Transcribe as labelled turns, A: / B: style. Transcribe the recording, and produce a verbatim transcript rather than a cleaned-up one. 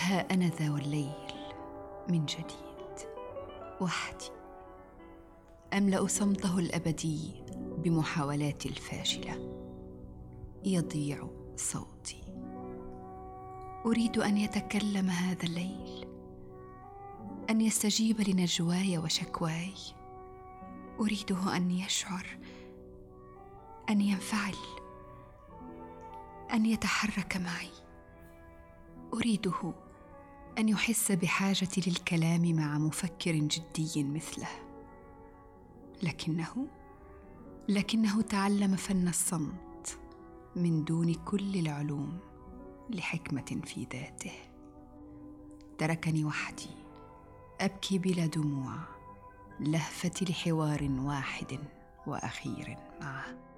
A: ها أنا ذا والليل من جديد وحدي، أملأ صمته الأبدي بمحاولاتي الفاشلة. يضيع صوتي، أريد أن يتكلم هذا الليل، أن يستجيب لنجواي وشكواي. أريده أن يشعر، أن ينفعل، أن يتحرك معي. أريده أن يحس بحاجتي للكلام مع مفكر جدي مثله. لكنه لكنه تعلم فن الصمت من دون كل العلوم لحكمة في ذاته. تركني وحدي أبكي بلا دموع، لهفتي لحوار واحد وأخير معه.